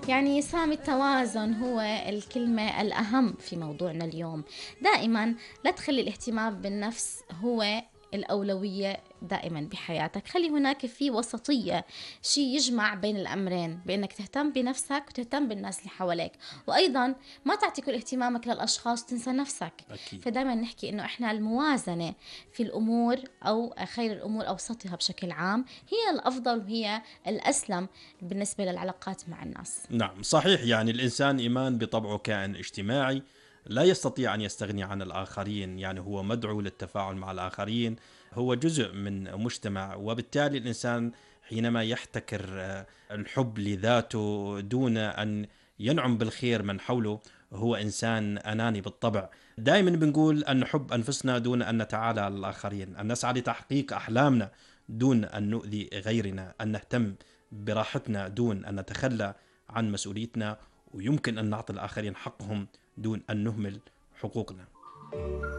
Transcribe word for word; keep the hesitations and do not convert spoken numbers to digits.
يعني سامي التوازن هو الكلمة الأهم في موضوعنا اليوم. دائما لا تخلي الاهتمام بالنفس هو الأولوية دائما بحياتك، خلي هناك في وسطية، شيء يجمع بين الأمرين، بأنك تهتم بنفسك وتهتم بالناس اللي حواليك، وأيضا ما تعطي كل اهتمامك للأشخاص وتنسى نفسك. أكيد. فدائما نحكي إنه إحنا الموازنة في الأمور أو خير الأمور أوسطها بشكل عام هي الأفضل وهي الأسلم بالنسبة للعلاقات مع الناس. نعم صحيح، يعني الإنسان إيمان بطبعه كائن اجتماعي، لا يستطيع أن يستغني عن الآخرين، يعني هو مدعو للتفاعل مع الآخرين، هو جزء من مجتمع، وبالتالي الإنسان حينما يحتكر آه، الحب لذاته دون أن ينعم بالخير من حوله، هو إنسان أناني بالطبع. دائما بنقول أن نحب أنفسنا دون أن نتعالى على الآخرين، أن نسعى لتحقيق أحلامنا دون أن نؤذي غيرنا، أن نهتم براحتنا دون أن نتخلى عن مسؤوليتنا، ويمكن أن نعطي الآخرين حقهم دون أن نهمل حقوقنا.